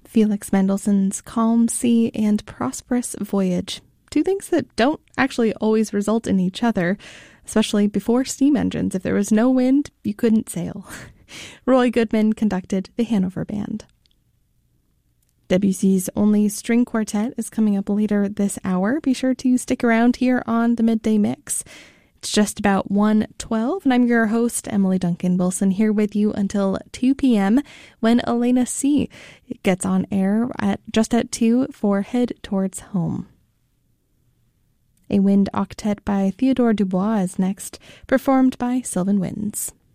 Felix Mendelssohn's Calm Sea and Prosperous Voyage. Two things that don't actually always result in each other, especially before steam engines. If there was no wind, you couldn't sail. Roy Goodman conducted the Hanover Band. Debussy's Only String Quartet is coming up later this hour. Be sure to stick around here on the Midday Mix. It's just about 1:12, and I'm your host, Emily Duncan Wilson, here with you until 2 p.m. when Elena C. gets on air just at 2 for Head Towards Home. A wind octet by Theodore Dubois is next, performed by Sylvan Winds.